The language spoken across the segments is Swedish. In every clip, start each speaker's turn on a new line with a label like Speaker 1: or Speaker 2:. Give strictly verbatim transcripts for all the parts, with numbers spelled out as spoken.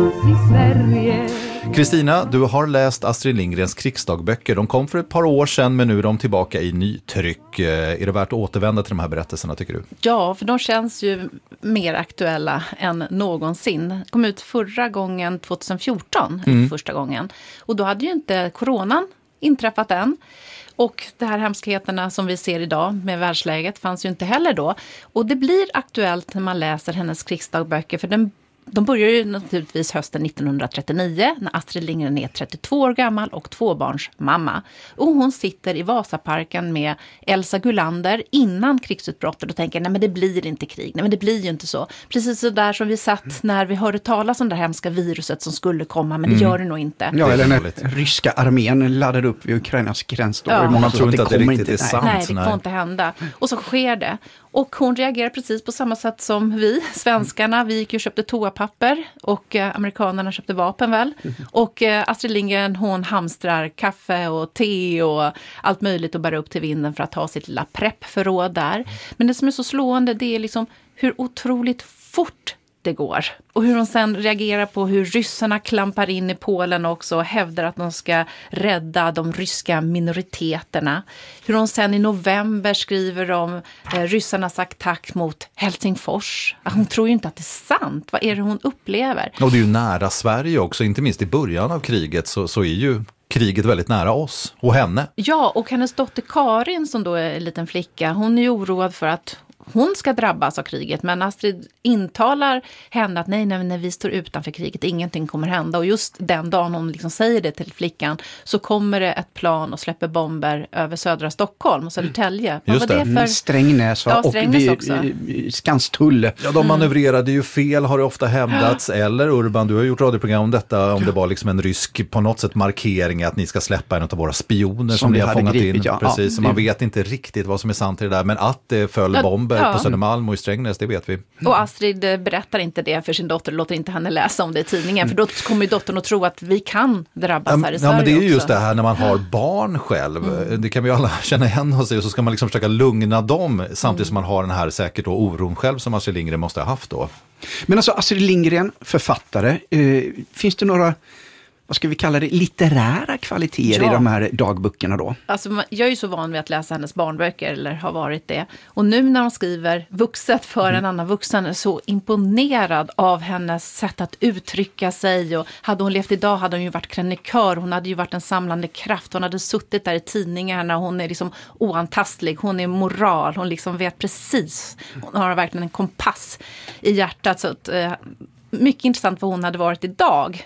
Speaker 1: fanns i Sverige.
Speaker 2: Kristina, du har läst Astrid Lindgrens krigsdagböcker. De kom för ett par år sedan, men nu är de tillbaka i nytryck. Är det värt att återvända till de här berättelserna, tycker du?
Speaker 3: Ja, för de känns ju mer aktuella än någonsin. Kom ut förra gången tjugohundrafjorton, mm. första gången. Och då hade ju inte coronan inträffat än. Och de här hemskheterna som vi ser idag med världsläget fanns ju inte heller då. Och det blir aktuellt när man läser hennes krigsdagböcker, för den De börjar ju naturligtvis hösten nittonhundratrettionio när Astrid Lindgren är trettiotvå år gammal och tvåbarns mamma. Och hon sitter i Vasaparken med Elsa Gullander innan krigsutbrottet och tänker, nej men det blir inte krig, nej men det blir ju inte så. Precis så där som vi satt när vi hörde talas om det hemska viruset som skulle komma, men det mm. gör det nog inte.
Speaker 4: Ja, eller när ryska armén laddade upp vid Ukrainas gräns då.
Speaker 2: Ja. Man tror inte att det riktigt inte, är sant.
Speaker 3: Nej, det får inte hända. Och så sker det. Och hon reagerar precis på samma sätt som vi, svenskarna. Vi gick ju och köpte toapapper och eh, amerikanerna köpte vapen väl. Och eh, Astrid Lindgren, hon hamstrar kaffe och te och allt möjligt och bär upp till vinden för att ha sitt lilla preppförråd där. Men det som är så slående, det är liksom hur otroligt fort det går. Och hur de sen reagerar på hur ryssarna klampar in i Polen också och hävdar att de ska rädda de ryska minoriteterna. Hur de sen i november skriver om eh, ryssarnas attack mot Helsingfors. Hon tror ju inte att det är sant. Vad är det hon upplever?
Speaker 2: Och det är ju nära Sverige också, inte minst i början av kriget så, så är ju kriget väldigt nära oss och henne.
Speaker 3: Ja, och hennes dotter Karin som då är en liten flicka, hon är ju oroad för att hon ska drabbas av kriget, men Astrid intalar henne att nej, nej, när vi står utanför kriget, ingenting kommer hända. Och just den dagen hon liksom säger det till flickan så kommer det ett plan och släpper bomber över södra Stockholm och Södertälje.
Speaker 2: Mm. Just det.
Speaker 3: det för...
Speaker 4: Strängnäs
Speaker 3: ja,
Speaker 4: och
Speaker 3: Strängnäs
Speaker 4: vi,
Speaker 3: också.
Speaker 4: Skanstull.
Speaker 2: Ja, de manövrerade ju fel, har det ofta hävdats. Ja. Eller Urban, du har gjort radioprogram om detta, om ja. det var liksom en rysk på något sätt markering att ni ska släppa en av våra spioner som, som ni har fångat gripit, in. Ja. Precis, ja. Man vet inte riktigt vad som är sant i det där, men att det föll ja. bomber ja. på Södermalm och i Strängnäs, det vet vi.
Speaker 3: Och Astrid berättar inte det för sin dotter, låter inte henne läsa om det i tidningen, för då kommer ju dottern att tro att vi kan drabbas
Speaker 2: ja,
Speaker 3: här i Sverige.
Speaker 2: Ja, men det är ju
Speaker 3: också.
Speaker 2: Just det här när man har barn själv, mm. det kan vi ju alla känna igen hos sig, och så ska man liksom försöka lugna dem samtidigt mm. som man har den här säkert då oron själv som Astrid Lindgren måste ha haft då.
Speaker 4: Men alltså Astrid Lindgren, författare, eh, finns det några, vad ska vi kalla det, litterära kvaliteter ja. i de här dagböckerna då?
Speaker 3: Alltså, jag är ju så van vid att läsa hennes barnböcker, eller har varit det. Och nu när hon skriver vuxet för mm. en annan vuxen är så imponerad av hennes sätt att uttrycka sig. Och hade hon levt idag hade hon ju varit krönikör, hon hade ju varit en samlande kraft. Hon hade suttit där i tidningarna, hon är liksom oantastlig, hon är moral, hon liksom vet precis. Hon har verkligen en kompass i hjärtat. Så att, eh, mycket intressant vad hon hade varit idag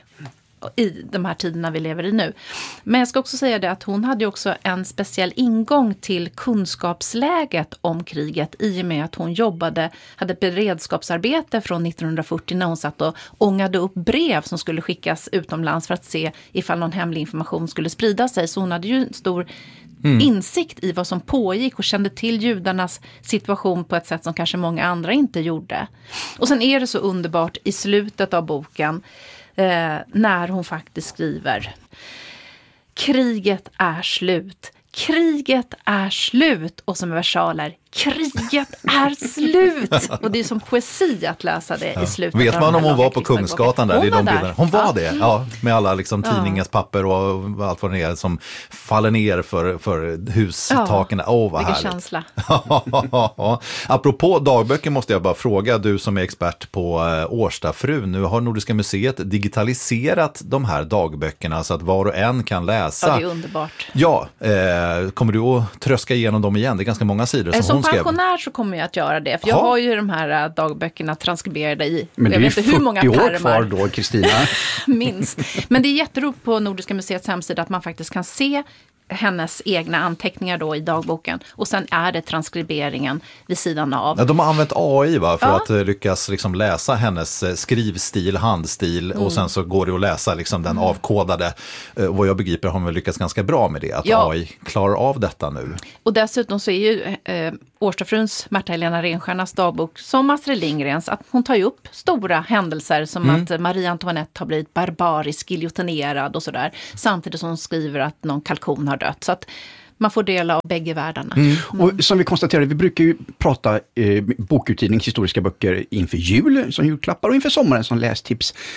Speaker 3: i de här tiderna vi lever i nu. Men jag ska också säga det att hon hade också en speciell ingång till kunskapsläget om kriget i och med att hon jobbade, hade beredskapsarbete från nittonhundrafyrtio när hon satt och ångade upp brev som skulle skickas utomlands för att se ifall någon hemlig information skulle sprida sig. Så hon hade ju en stor Mm. insikt i vad som pågick och kände till judarnas situation på ett sätt som kanske många andra inte gjorde. Och sen är det så underbart i slutet av boken eh, när hon faktiskt skriver: kriget är slut. Kriget är slut. Och som versaler: kriget är slut. Och det är som poesi att läsa det ja. i slutet.
Speaker 2: Vet man om hon var på Kungsgatan där?
Speaker 3: Hon,
Speaker 2: det är
Speaker 3: var,
Speaker 2: de
Speaker 3: där.
Speaker 2: hon var
Speaker 3: ja.
Speaker 2: det, ja. Med alla liksom
Speaker 3: ja.
Speaker 2: tidningens papper och allt vad det är som faller ner för, för hustaken. Åh, ja. oh, vad
Speaker 3: Vilken
Speaker 2: härligt.
Speaker 3: känsla.
Speaker 2: Apropå dagböcker måste jag bara fråga, du som är expert på äh, Årstafrun. Nu har Nordiska museet digitaliserat de här dagböckerna så att var och en kan läsa.
Speaker 3: Ja, det är underbart.
Speaker 2: Ja, eh, kommer du att tröska igenom dem igen? Det är ganska många sidor som,
Speaker 3: som
Speaker 2: hon skrev.
Speaker 3: Som pensionär så kommer jag att göra det. För jag
Speaker 2: ha.
Speaker 3: har ju de här dagböckerna transkriberade i.
Speaker 4: Men
Speaker 3: jag
Speaker 4: det är
Speaker 3: vet inte hur många
Speaker 4: fyrtio år
Speaker 3: pärmar.
Speaker 4: kvar då, Kristina.
Speaker 3: Minst. Men det är jätteroligt på Nordiska museets hemsida att man faktiskt kan se hennes egna anteckningar då i dagboken. Och sen är det transkriberingen vid sidan av.
Speaker 2: Ja, de har använt A I va, för
Speaker 3: ja.
Speaker 2: att lyckas liksom läsa hennes skrivstil, handstil mm. och sen så går det att läsa liksom den mm. avkodade. Uh, vad jag begriper har man lyckats ganska bra med det, att ja. A I klarar av detta nu.
Speaker 3: Och dessutom så är ju eh, Årstafruns Märta-Helena Renstiernas dagbok som Astrid Lindgrens, att hon tar ju upp stora händelser som mm. att Marie Antoinette har blivit barbarisk, giljotinerad och sådär. Samtidigt som hon skriver att någon kalkon har dött. Så att man får dela av bägge världarna.
Speaker 4: Mm. Mm. Och som vi konstaterade, vi brukar ju prata eh, bokutgivning, historiska böcker inför jul som julklappar och inför sommaren som lästips.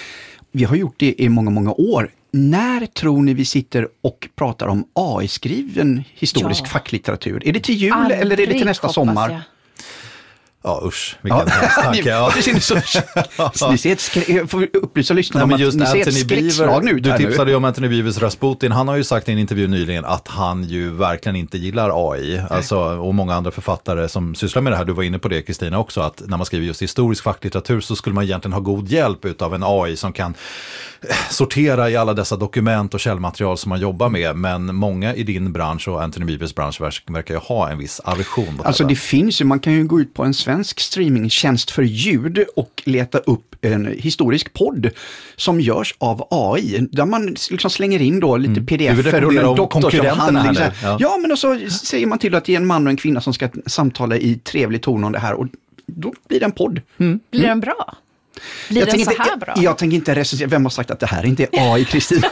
Speaker 4: vi har gjort det i många, många år. När tror ni vi sitter och pratar om A I-skriven historisk ja. facklitteratur? Är det till jul Aldrig, eller är det till nästa sommar? Jag.
Speaker 2: Ja, usch, vilken ja. tanke. Ja.
Speaker 4: Ni ser ett skri- jag får upplysa lyssnarna om att ni ser ett skräckslag nu.
Speaker 2: Du tipsade nu. ju om Anthony Beevers Rasputin. Han har ju sagt i en intervju nyligen att han ju verkligen inte gillar A I. Alltså, och många andra författare som sysslar med det här, du var inne på det Kristina också, att när man skriver just historisk facklitteratur så skulle man egentligen ha god hjälp av en A I som kan sortera i alla dessa dokument och källmaterial som man jobbar med. Men många i din bransch och Anthony Beevers bransch verkar ju ha en viss aversion.
Speaker 4: Alltså det finns ju, man kan ju gå ut på en svensk streamingtjänst för ljud och leta upp en historisk podd som görs av A I, där man liksom slänger in då lite P D F-er och en doktorsavhandling. Ja. ja, men och så säger man till att det är en man och en kvinna som ska samtala i trevlig ton om det här och då blir det en podd.
Speaker 3: Mm. Blir den bra? Blir
Speaker 4: jag
Speaker 3: den så
Speaker 4: inte,
Speaker 3: här bra?
Speaker 4: Jag, jag tänker inte recensera, vem har sagt att det här inte är A I, Kristina?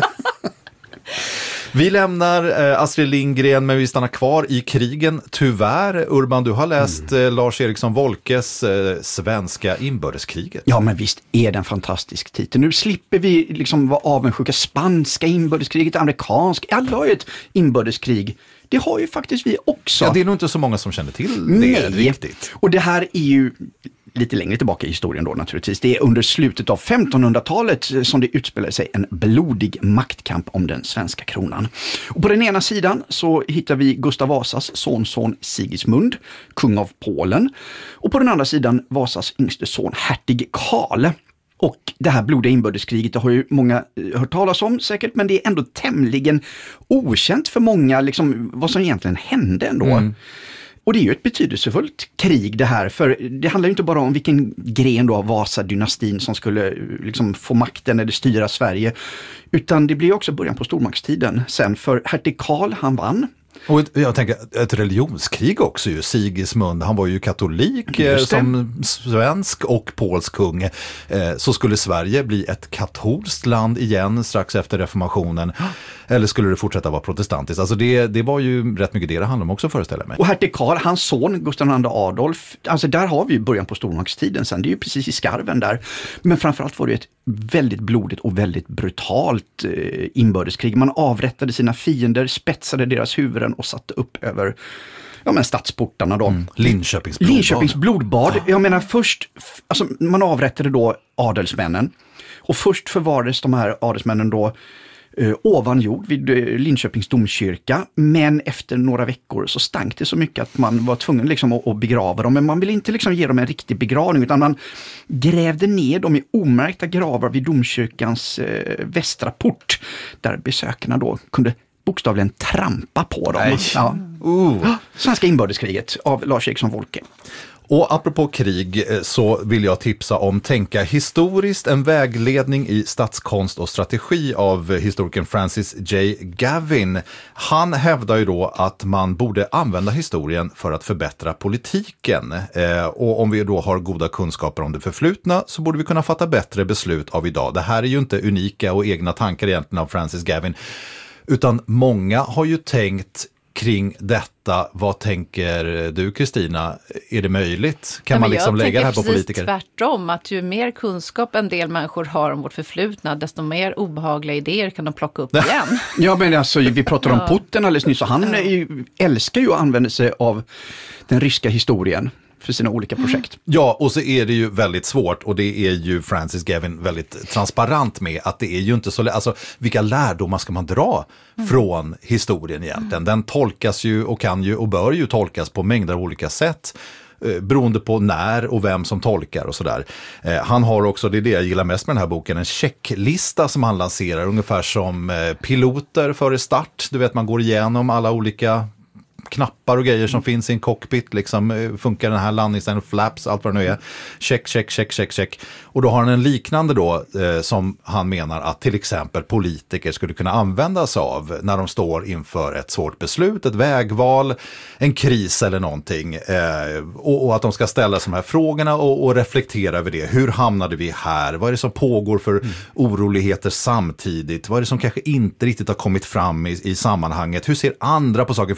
Speaker 2: Vi lämnar eh, Astrid Lindgren, men vi stannar kvar i krigen. Tyvärr, Urban, du har läst mm. eh, Lars Eriksson Wolkes eh, Svenska inbördeskriget.
Speaker 4: Ja, men visst är det en fantastisk titel. Nu slipper vi liksom vara avundsjuka. Spanska inbördeskriget, amerikansk, alla har ju ett inbördeskrig. Det har ju faktiskt vi också.
Speaker 2: Ja, det är nog inte så många som känner till det
Speaker 4: Nej.
Speaker 2: riktigt.
Speaker 4: Och det här är ju lite längre tillbaka i historien då naturligtvis. Det är under slutet av femtonhundratalet som det utspelar sig en blodig maktkamp om den svenska kronan. Och på den ena sidan så hittar vi Gustav Vasas sonson Sigismund, kung av Polen. Och på den andra sidan Vasas yngste son, hertig Karl. Och det här blodiga inbördeskriget, det har ju många hört talas om säkert, men det är ändå tämligen okänt för många liksom, vad som egentligen hände ändå. Mm. Och det är ju ett betydelsefullt krig det här, för det handlar ju inte bara om vilken gren då av Vasa-dynastin som skulle liksom få makten eller styra Sverige, utan det blir också början på stormaktstiden sen, för hertig Karl, han vann.
Speaker 2: Och ett, jag tänker ett religionskrig också ju. Sigismund, han var ju katolik eh, som svensk och polsk kung. Eh, så skulle Sverige bli ett katolskt land igen strax efter reformationen. Eller skulle det fortsätta vara protestantiskt? Alltså det, det var ju rätt mycket det det handlade om också, föreställer jag mig.
Speaker 4: Och hertig Karl, hans son Gustav II Adolf, alltså där har vi ju början på stormaktstiden sen. Det är ju precis i skarven där. Men framförallt var det ett väldigt blodigt och väldigt brutalt eh, inbördeskrig. Man avrättade sina fiender, spetsade deras huvuden och satte upp över ja, men stadsportarna då. Mm.
Speaker 2: Linköpings blodbad.
Speaker 4: Linköpings blodbad. Ja. Jag menar först, alltså man avrättade då adelsmännen. Och först förvarades de här adelsmännen då eh, ovan jord vid eh, Linköpings domkyrka. Men efter några veckor så stank det så mycket att man var tvungen liksom att, att begrava dem. Men man ville inte liksom ge dem en riktig begravning, utan man grävde ner dem i omärkta gravar vid domkyrkans eh, västra port. Där besökarna då kunde bokstavligen trampa på dem. Ja. Uh. Svenska inbördeskriget av Lars Eriksson Wolke.
Speaker 2: Och apropå krig så vill jag tipsa om Tänka historiskt, en vägledning i statskonst och strategi av historikern Francis J. Gavin. Han hävdar ju då att man borde använda historien för att förbättra politiken. Eh, och om vi då har goda kunskaper om det förflutna så borde vi kunna fatta bättre beslut av idag. Det här är ju inte unika och egna tankar egentligen av Francis Gavin. Utan många har ju tänkt kring detta. Vad tänker du, Kristina? Är det möjligt? Kan Nej, man liksom lägga det här på politiker?
Speaker 3: Jag tänker tvärtom, att ju mer kunskap en del människor har om vårt förflutna, desto mer obehagliga idéer kan de plocka upp igen.
Speaker 4: Ja, men alltså, vi pratade om Putin alldeles nyss, och han är ju, älskar ju att använda sig av den ryska historien för sina olika projekt. Mm.
Speaker 2: Ja, och så är det ju väldigt svårt, och det är ju Francis Gavin väldigt transparent med, att det är ju inte så lätt. Alltså, vilka lärdomar ska man dra mm. från historien egentligen? Mm. Den tolkas ju och kan ju och bör ju tolkas på mängder av olika sätt, eh, beroende på när och vem som tolkar och sådär. Eh, han har också, det är det jag gillar mest med den här boken, en checklista som han lanserar, ungefär som eh, piloter före start. Du vet, man går igenom alla olika knappar och grejer som mm. finns i en cockpit, liksom, funkar den här landningsen, flaps, allt vad det nu är. Check, check, check, check, check. Och då har han en liknande då eh, som han menar att till exempel politiker skulle kunna använda sig av när de står inför ett svårt beslut, ett vägval, en kris eller någonting. Eh, och, och att de ska ställa de här frågorna och, och reflektera över det. Hur hamnade vi här? Vad är det som pågår för mm. oroligheter samtidigt? Vad är det som kanske inte riktigt har kommit fram i, i sammanhanget? Hur ser andra på saker? Det finns tolv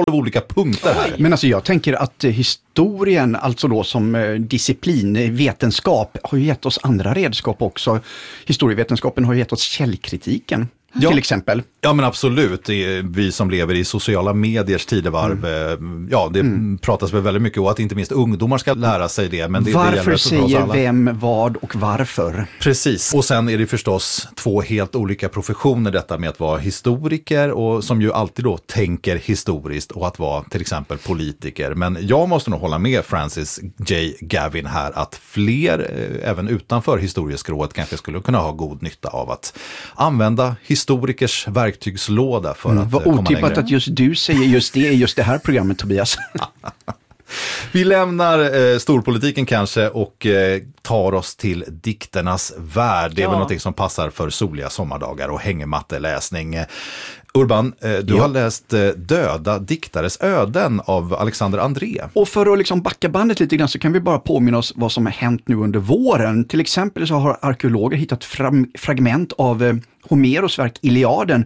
Speaker 2: olika punkter här.
Speaker 4: Men alltså jag tänker att historien, alltså då som disciplin, vetenskap, har ju gett oss andra redskap också. Historievetenskapen har ju gett oss källkritiken. Ja. Till exempel.
Speaker 2: Ja, men absolut. Vi som lever i sociala mediers tidevarv, mm. ja, det mm. pratas väl väldigt mycket om att inte minst ungdomar ska lära sig det. Men det
Speaker 4: varför
Speaker 2: det
Speaker 4: säger vem, vad och varför?
Speaker 2: Precis. Och sen är det förstås två helt olika professioner, detta med att vara historiker och som ju alltid då tänker historiskt, och att vara till exempel politiker. Men jag måste nog hålla med Francis J. Gavin här att fler, även utanför historieskrået, kanske skulle kunna ha god nytta av att använda historikers verktygslåda för mm, att
Speaker 4: vad
Speaker 2: komma
Speaker 4: otippat
Speaker 2: längre.
Speaker 4: Att just du säger just det i just det här programmet, Tobias.
Speaker 2: Vi lämnar eh, storpolitiken kanske och eh, tar oss till dikternas värld. Det är ja. väl något som passar för soliga sommardagar och hängmatteläsning. Urban, eh, du ja. har läst eh, Döda diktares öden av Alexander André.
Speaker 4: Och för att liksom backa bandet lite grann så kan vi bara påminna oss vad som har hänt nu under våren. Till exempel så har arkeologer hittat fram- fragment av eh, Homeros verk Iliaden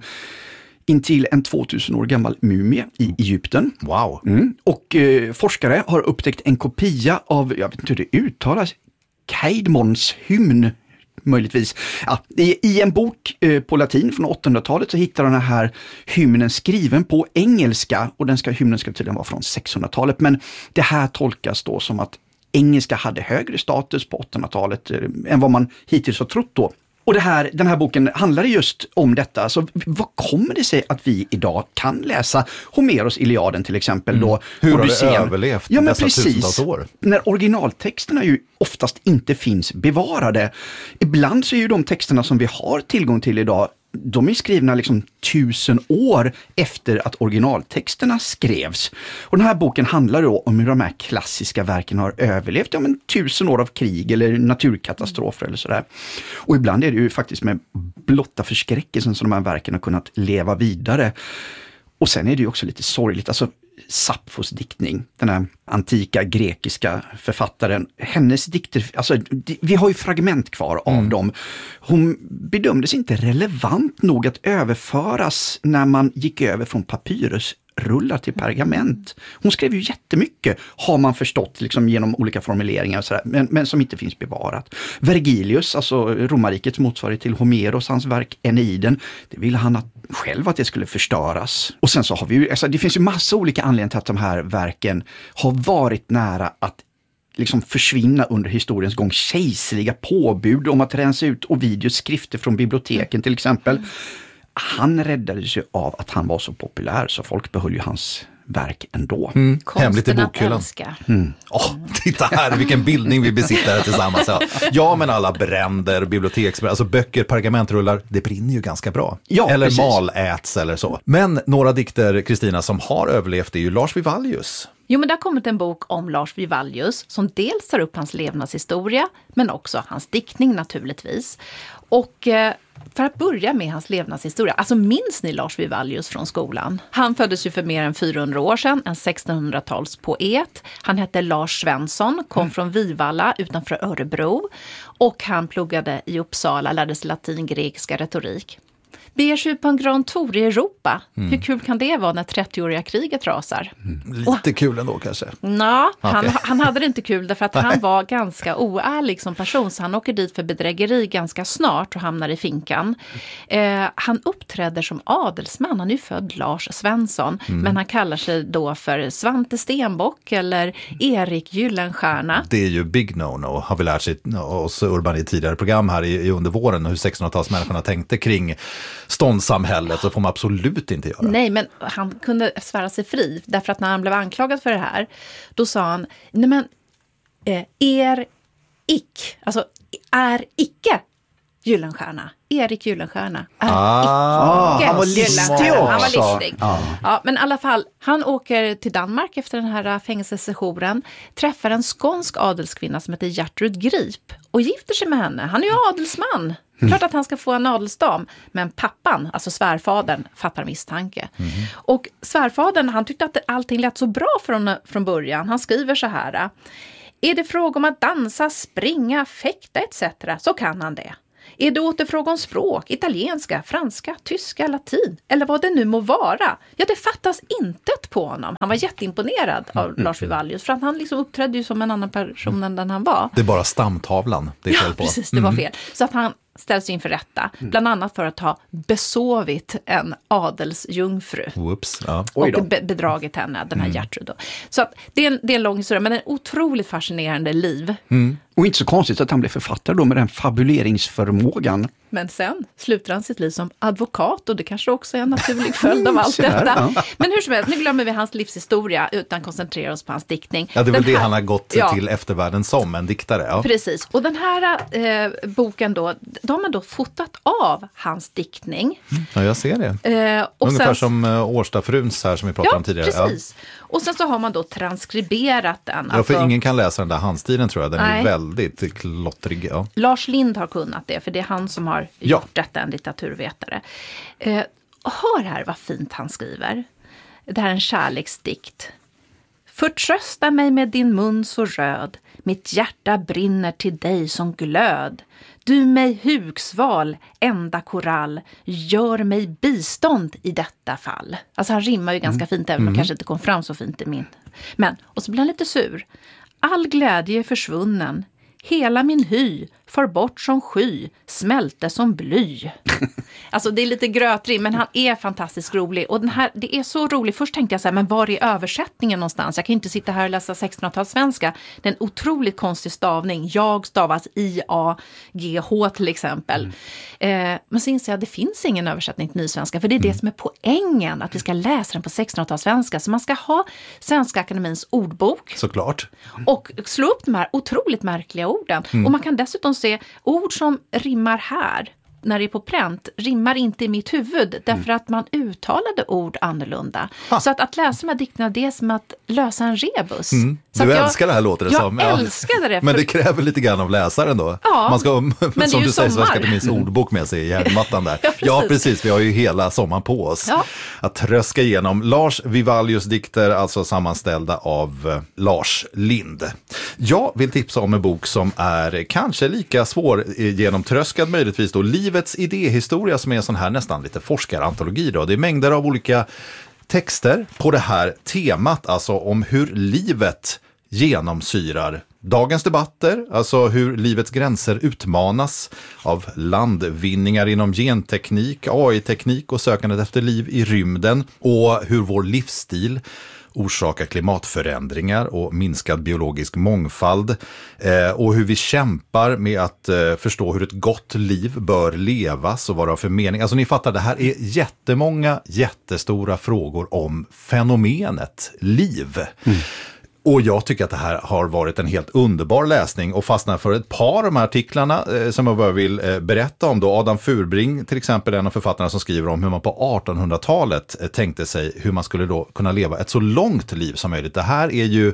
Speaker 4: intill en tvåtusen år gammal mumie i Egypten.
Speaker 2: Wow.
Speaker 4: Mm. Och eh, forskare har upptäckt en kopia av, jag vet inte hur det uttalas, Caedmons hymn, möjligtvis. Ja, i, I en bok eh, på latin från åttahundratalet så hittar den här hymnen skriven på engelska, och den ska, hymnen ska tydligen vara från sexhundratalet, men det här tolkas då som att engelska hade högre status på åttahundratalet eh, än vad man hittills har trott då. Och det här, den här boken handlar just om detta. Alltså, vad kommer det sig att vi idag kan läsa Homeros Iliaden till exempel? Då,
Speaker 2: mm. Hur har
Speaker 4: Odysseen.
Speaker 2: det överlevt
Speaker 4: ja, men
Speaker 2: dessa
Speaker 4: precis,
Speaker 2: tusentals år?
Speaker 4: När originaltexterna ju oftast inte finns bevarade. Ibland så är ju de texterna som vi har tillgång till idag, de är skrivna liksom tusen år efter att originaltexterna skrevs. Och den här boken handlar då om hur de här klassiska verken har överlevt ja, men tusen år av krig eller naturkatastrofer eller sådär. Och ibland är det ju faktiskt med blotta förskräckelsen som de här verken har kunnat leva vidare. Och sen är det ju också lite sorgligt, alltså Sappfos diktning, den här antika grekiska författaren, hennes dikter, alltså vi har ju fragment kvar av mm. dem. Hon bedömdes inte relevant nog att överföras när man gick över från papyrusrullar till pergament. Hon skrev ju jättemycket, har man förstått liksom genom olika formuleringar och sådär, men, men som inte finns bevarat. Vergilius, alltså romarrikets motsvarighet till Homeros, hans verk Eneiden, det ville han att, själv att det skulle förstöras. Och sen så har vi ju, alltså det finns ju massa olika anledningar till att de här verken har varit nära att liksom försvinna under historiens gång. Kejserliga påbud om att rensa ut Ovidius skrifter från biblioteken till exempel. Han räddades ju av att han var så populär så folk behöll ju hans verk ändå.
Speaker 2: Mm. Hemligt i bokhyllan.
Speaker 4: Mm.
Speaker 2: Oh, titta här, vilken bildning vi besitter här tillsammans. Ja, men alla bränder, biblioteksbränder, alltså böcker, pergamentrullar, det brinner ju ganska bra.
Speaker 4: Ja,
Speaker 2: eller
Speaker 4: precis.
Speaker 2: maläts eller så. Men några dikter, Kristina, som har överlevt är ju Lars Vivallius.
Speaker 3: Jo, men det har kommit en bok om Lars Vivallius som dels tar upp hans levnadshistoria men också hans diktning naturligtvis. Och eh, för att börja med hans levnadshistoria, alltså minns ni Lars Vivallius från skolan? Han föddes ju för mer än fyrahundra år sedan, en sextonhundratals poet. Han hette Lars Svensson, kom mm. från Vivalla utanför Örebro och han pluggade i Uppsala, lärde sig latin, grekiska, retorik. Beger sig ut på en Grand Tour i Europa. Mm. Hur kul kan det vara när trettioåriga kriget rasar?
Speaker 2: Mm. Lite och, kul ändå kanske.
Speaker 3: Ja, han, okay. han hade det inte kul därför att han var ganska oärlig som person. Så han åker dit för bedrägeri ganska snart och hamnar i finkan. Eh, han uppträder som adelsman. Han är ju född Lars Svensson. Mm. Men han kallar sig då för Svante Stenbock eller Erik Gyllenstierna.
Speaker 2: Det är ju big no-no. Har vi lärt sig oss Urban i tidigare program här i, i under våren. Hur sextonhundratalsmänniskorna tänkte kring ståndssamhället, så får man absolut inte göra.
Speaker 3: Nej, men han kunde svära sig fri därför att när han blev anklagad för det här, då sa han, nej men eh, er ick, alltså är icke Gyllenstierna. Erik Gyllenstierna är
Speaker 2: ah,
Speaker 3: icke
Speaker 4: han var listig också.
Speaker 3: Han var listig.
Speaker 4: Ah.
Speaker 3: Ja, men i alla fall, han åker till Danmark efter den här fängelsesessionen, träffar en skånsk adelskvinna som heter Gertrud Grip och gifter sig med henne. Han är ju adelsman. Mm. Klart att han ska få en adelsdam. Men pappan, alltså svärfadern, fattar misstanke. Mm. Och svärfadern, han tyckte att allting lät så bra från, från början. Han skriver så här: är det fråga om att dansa, springa, fäkta et cetera så kan han det. Är det återfråga om språk, italienska, franska, tyska, latin eller vad det nu må vara? Ja, det fattas intet på honom. Han var jätteimponerad av mm. Lars Vivallius för att han liksom uppträdde ju som en annan person än den han var.
Speaker 2: Det är bara stamtavlan det är fel på.
Speaker 3: Ja, precis, det var fel. Så att han ställs inför rätta, bland annat för att ha besovit en adelsjungfru.
Speaker 2: Whoops, ja.
Speaker 3: Och be- bedragit henne, den här mm. Gertrud. Då. Så att det, är en, det är en lång historia, men en otroligt fascinerande liv.
Speaker 4: Mm. Och inte så konstigt att han blev författare då med den fabuleringsförmågan.
Speaker 3: Men sen slutar han sitt liv som advokat och det kanske också är en naturlig följd av allt detta. Ja. Men hur som helst, nu glömmer vi hans livshistoria utan koncentrerar oss på hans diktning.
Speaker 2: Ja, det är
Speaker 3: den
Speaker 2: väl
Speaker 3: här,
Speaker 2: det han har gått ja. till eftervärlden som en diktare. Ja.
Speaker 3: Precis, och den här eh, boken då, de har man då fotat av hans diktning.
Speaker 2: Ja, jag ser det. Eh, och Ungefär sen, som uh, Årstafruns här som vi pratade
Speaker 3: ja,
Speaker 2: om tidigare.
Speaker 3: Precis. Ja, och sen så har man då transkriberat den.
Speaker 2: Ja, för alltså, ingen kan läsa den där handstilen tror jag. Den nej. är väldigt klottrig. Ja.
Speaker 3: Lars Lind har kunnat det, för det är han som har ja. gjort detta, en litteraturvetare. Eh, hör här vad fint han skriver. Det här är en kärleksdikt. Förtrösta mig med din mun så röd, mitt hjärta brinner till dig som glöd. Du mig hugsval, enda korall, gör mig bistånd i detta fall. Alltså han rimmar ju ganska fint, även om mm. kanske inte kom fram så fint i min. Men, och så blir han lite sur. All glädje är försvunnen. Hela min hy för bort som sky, smälte som bly. Alltså det är lite grötrim, men han är fantastiskt rolig. Och den här, det är så roligt. Först tänkte jag så här, men var är översättningen någonstans? Jag kan inte sitta här och läsa sextonhundratals-svenska. Det är en otroligt konstig stavning. Jag stavas I A G H till exempel. Mm. Eh, men så inser jag att det finns ingen översättning till nysvenska. För det är mm. det som är poängen, att vi ska läsa den på sextonhundratals-svenska. Så man ska ha Svenska Akademins ordbok.
Speaker 2: Såklart.
Speaker 3: Och slå upp de här otroligt märkliga orden. Mm. Och man kan dessutom se ord som rimmar här, när det är på pränt, rimmar inte i mitt huvud därför mm. att man uttalade ord annorlunda. Ha. Så att, att läsa de här dikterna, det är som att lösa en rebus. Mm.
Speaker 2: Du älskar jag, det här låter det
Speaker 3: jag
Speaker 2: som.
Speaker 3: Jag älskade det. För...
Speaker 2: Men det kräver lite grann av läsaren då. Ja, man ska, men som du säger, så ska det minst ordbok med sig i hjärnmattan där. ja, precis. ja, precis. Vi har ju hela sommaren på oss ja. att tröska igenom Lars Vivallius dikter, alltså sammanställda av uh, Lars Lind. Jag vill tipsa om en bok som är kanske lika svår genomtröskad möjligtvis då, Livets idéhistoria, som är en sån här nästan lite forskarantologi då. Det är mängder av olika texter på det här temat, alltså om hur livet genomsyrar dagens debatter, alltså hur livets gränser utmanas av landvinningar inom genteknik, A I-teknik och sökandet efter liv i rymden, och hur vår livsstil orsakar klimatförändringar och minskad biologisk mångfald, eh, och hur vi kämpar med att eh, förstå hur ett gott liv bör levas och vad det har för mening. Alltså ni fattar, det här är jättemånga jättestora frågor om fenomenet liv. Mm. Och jag tycker att det här har varit en helt underbar läsning och fastnar för ett par av de här artiklarna eh, som jag bara vill eh, berätta om då. Adam Furbring till exempel, en av författarna som skriver om hur man på artonhundratalet eh, tänkte sig hur man skulle då kunna leva ett så långt liv som möjligt. Det här är ju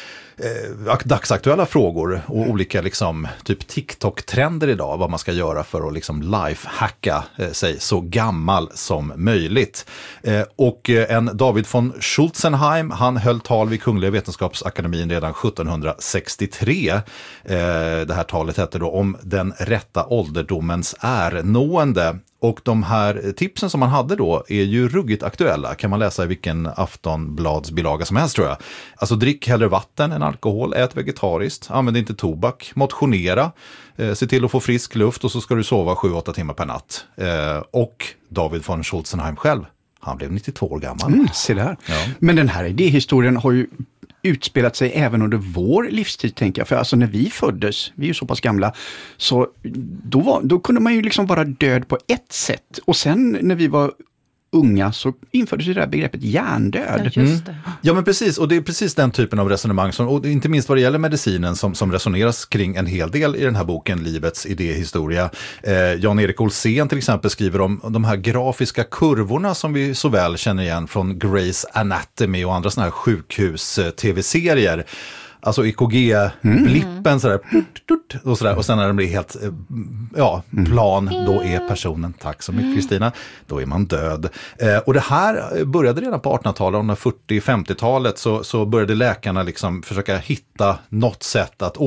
Speaker 2: eh, dagsaktuella frågor och olika liksom typ TikTok-trender idag, vad man ska göra för att liksom lifehacka eh, sig så gammal som möjligt. Eh, och eh, en David von Schulzenheim, han höll tal vid Kungliga Vetenskapsakademin redan sjuttonhundrasextiotre. Eh, det här talet hette då om den rätta ålderdomens ärnående. Och de här tipsen som man hade då är ju ruggigt aktuella. Kan man läsa i vilken Aftonbladsbilaga som helst tror jag. Alltså drick hellre vatten än alkohol, ät vegetariskt, använd inte tobak, motionera, eh, se till att få frisk luft och så ska du sova sju åtta timmar per natt. Eh, och David von Schulzenheim själv, han blev nittiotvå år gammal.
Speaker 4: Mm, se där. Ja. Men den här idéhistorien har ju utspelat sig även under vår livstid, tänker jag. För alltså när vi föddes, vi är ju så pass gamla, så då, var, då kunde man ju liksom vara död på ett sätt. Och sen när vi var unga så infördes ju det här begreppet hjärndöd.
Speaker 3: Ja, just det. Mm.
Speaker 2: Ja, men precis. Och det är precis den typen av resonemang som, och inte minst vad det gäller medicinen som, som resoneras kring en hel del i den här boken Livets idéhistoria. Eh, Jan-Erik Olsén till exempel skriver om de här grafiska kurvorna som vi så väl känner igen från Grey's Anatomy och andra såna här sjukhus-tv-serier. Alltså E K G-blippen mm. sådär, och sådär, och sen när den blir helt ja, plan, då är personen, tack så mycket Kristina, då är man död. Eh, och det här började redan på artonhundratalet, under fyrtio-femtiotalet så, så började läkarna liksom försöka hitta något sätt att